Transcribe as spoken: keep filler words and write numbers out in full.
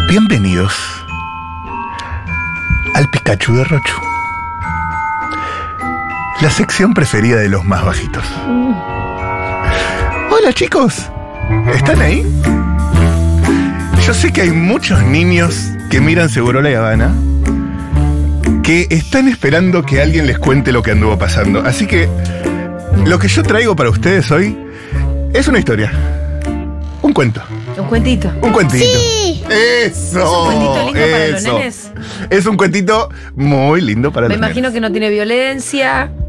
Bienvenidos al Pikachu de Rochu, la sección preferida de los más bajitos. Hola chicos, ¿están ahí? Yo sé que hay muchos niños que miran Seguro La Habana que están esperando que alguien les cuente lo que anduvo pasando. Así que lo que yo traigo para ustedes hoy es una historia. Un cuento. Un cuentito. Un cuentito. Sí. Eso. ¿Es un cuentito lindo para los eso. nenes? Es un cuentito muy lindo para Me los imagino nenes. que no tiene violencia.